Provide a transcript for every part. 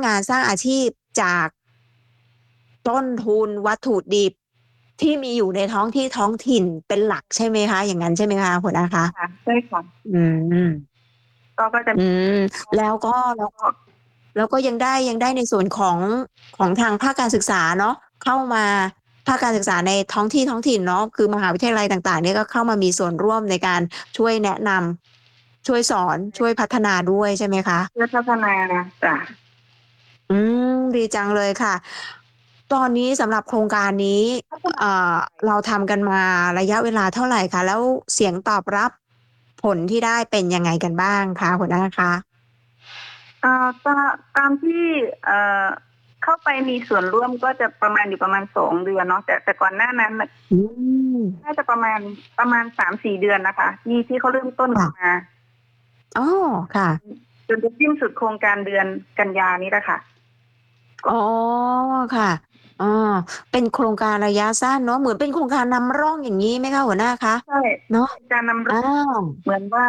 งานสร้างอาชีพจากต้นทุนวัตถุดิบที่มีอยู่ในท้องที่ท้องถิ่นเป็นหลักใช่ไหมคะอย่างนั้นใช่ไหมคะหัวหน้าคะค่ะใช่ค่ะอืมก็จะอืมแล้วก็แล้วก็ยังได้ในส่วนของทางภาคการศึกษาเนาะเข้ามาภาคการศึกษาในท้องที่ท้องถิ่นเนาะคือมหาวิทยาลัยต่างๆเนี่ยก็เข้ามามีส่วนร่วมในการช่วยแนะนำช่วยสอนช่วยพัฒนาด้วยใช่ไหมคะเพื่อพัฒนาจ้ะอืดีจังเลยค่ะ ตอนนี้สำหรับโครงการนี้เอ่อเราทำกันมาระยะเวลาเท่าไหร่คะแล้วเสียงตอบรับผลที่ได้เป็นยังไงกันบ้างคะหัวหน้าคะตามที่เอ่อเข้าไปมีส่วนร่วมก็จะประมาณอยู่ประมาณ2 เดือนเนาะแต่ก่อนหน้านั้นอืมน่าจะประมาณ3-4 เดือนนะคะที่เขาเริ่มต้นค่ะมาอ๋อค่ะจนจะสิ้นสุดโครงการเดือนกันยานี้แหละค่ะอ๋อค่ะอ๋อเป็นโครงการระยะสั้นเนาะเหมือนเป็นโครงการนำร่องอย่างงี้ไหมคะหัวหน้าคะใช่เนาะการนำร่อาองเหมือนว่า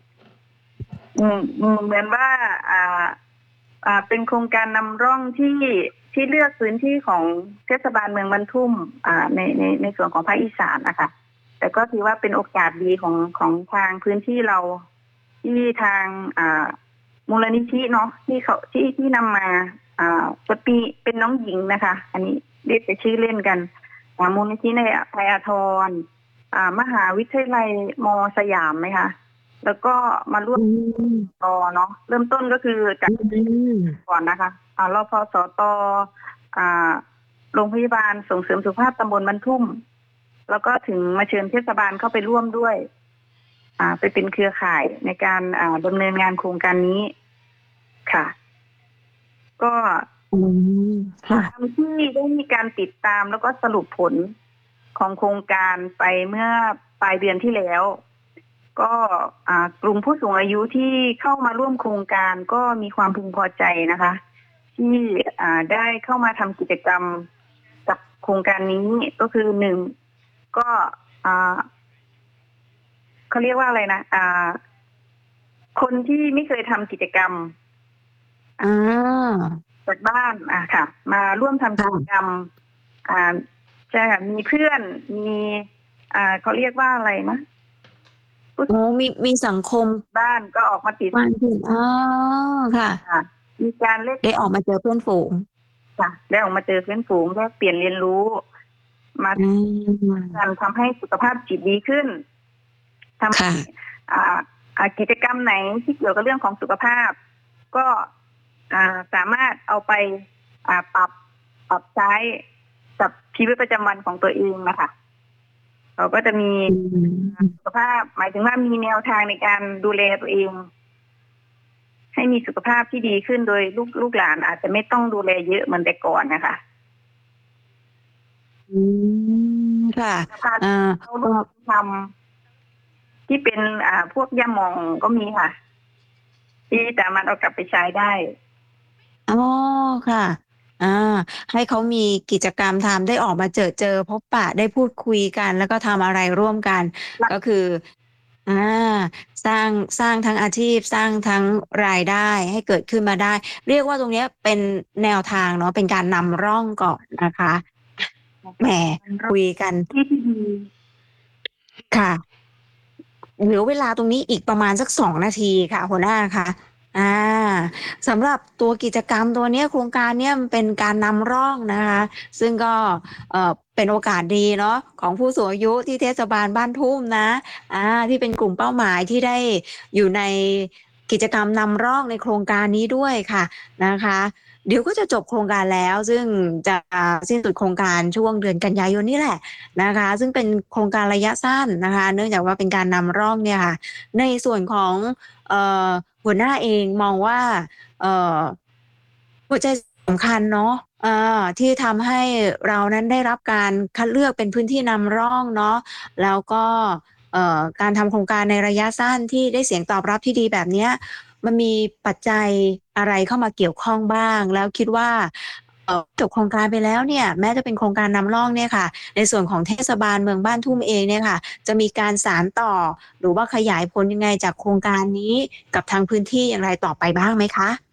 เหมือนว่าอ่าเป็นโครงการนำร่องที่เลือกพื้นที่ของเทศบาลเมืองบรรทุ่มในส่วนของภาคอีสานนะคะแต่ก็ถือว่าเป็นโอกาสดีของทางพื้นที่เราที่ทางมูลนิธิเนาะที่เขาที่นำมาจะปีเป็นน้องหญิงนะคะ อันนี้เรียกแต่ชื่อเล่นกันมูลนิธิในไทยอาทรมหาวิทยาลัยมสยามไหมคะแล้วก็มาร่วมอืมเนาะเริ่มต้นก็คือจากอืมก่อนนะคะรพสตอ่าโรงพยาบาลส่งเสริมสุขภาพตำบลบรรทุ่มแล้วก็ถึงมาเชิญเทศบาลเข้าไปร่วมด้วยไปเป็นเครือข่ายในการดำเนินงานโครงการนี้ค่ะก็อืมค่ะตามที่ได้มีการติดตามแล้วก็สรุปผลของโครงการไปเมื่อปลายเดือนที่แล้วก็กลุ่มผู้สูงอายุที่เข้ามาร่วมโครงการก็มีความพึงพอใจนะคะที่ได้เข้ามาทำกิจกรรมกับโครงการนี้ก็คือหนึ่งก็เขาเรียกว่าอะไรนะคนที่ไม่เคยทำกิจกรรมอาจากบ้านค่ะมาร่วมทำกิจกรค่ะรมจะมีเพื่อนมีเขาเรียกว่าอะไรนะผู้อ๋อมีสังคมบ้านก็ออกมาติดมากขึ้นอ๋อค่ะค่ะมีการเล่นได้ออกมาเจอเพื่อนฝูงค่ะได้ออกมาเจอเพื่อนฝูงแลกเปลี่ยนเรียนรู้มาอืการมทำให้สุขภาพจิตดีขึ้นทำให้ค่ะอ่กิจกรรมไหนที่เกี่ยวกับเรื่องของสุขภาพก็สามารถเอาไปปรับใช้กับชีวิตประจำวันของตัวเองนะคะเราก็จะมีอืมสุขภาพหมายถึงว่ามีแนวทางในการดูแลตัวเองให้มีสุขภาพที่ดีขึ้นโดยลูกหลานอาจจะไม่ต้องดูแลเยอะเหมือนแต่ก่อนนะคะอืมค่ะพาอาเขาก็ร่วมทำที่เป็นพวกยาหม่องก็มีค่ะที่สามารถเอากลับไปใช้ได้อ๋อค่ะอาให้เขามีกิจกรรมทำได้ออกมาเจอพบปะได้พูดคุยกันแล้วก็ทำอะไรร่วมกันก็คืออาสร้างสร้างทั้งอาชีพสร้างทั้งรายได้ให้เกิดขึ้นมาได้เรียกว่าตรงเนี้ยเป็นแนวทางเนาะเป็นการนำร่องก่อนนะคะแหมคุยกันที่ดีค่ะ เหลือเวลาตรงนี้อีกประมาณสัก2นาทีค่ะหัวหน้าคะอาสำหรับตัวกิจกรรมตัวเนี้ยโครงการเนี้ยมันเป็นการนำร่องนะคะซึ่งก็เป็นโอกาสดีเนาะของผู้สูงอายุที่เทศบาลบ้านทุ่มนะที่เป็นกลุ่มเป้าหมายที่ได้อยู่ในกิจกรรมนำร่องในโครงการนี้ด้วยค่ะนะคะเดี๋ยวก็จะจบโครงการแล้วซึ่งจะสิ้นสุดโครงการช่วงเดือนกันยายนนี่แหละ นะคะซึ่งเป็นโครงการระยะสั้นนะคะเนื่องจากว่าเป็นการนำร่องเนี่ยค่ะในส่วนของเอ่อหัวหน้าเองมองว่าเอ่อหัวใจสำคัญเนาะที่ทำให้เรานั้นได้รับการคัดเลือกเป็นพื้นที่นำร่องเนาะแล้วก็การทำโครงการในระยะสั้นที่ได้เสียงตอบรับที่ดีแบบเนี้ยมันมีปัจจัยอะไรเข้ามาเกี่ยวข้องบ้างแล้วคิดว่าจบโครงการไปแล้วเนี่ยแม้จะเป็นโครงการนำร่องเนี่ยค่ะ ในส่วนของเทศบาลเมืองบ้านทุ่มเองเนี่ยค่ะจะมีการสานต่อหรือว่าขยายผลยังไงจากโครงการนี้กับทางพื้นที่อย่างไรต่อไปบ้างไหมคะ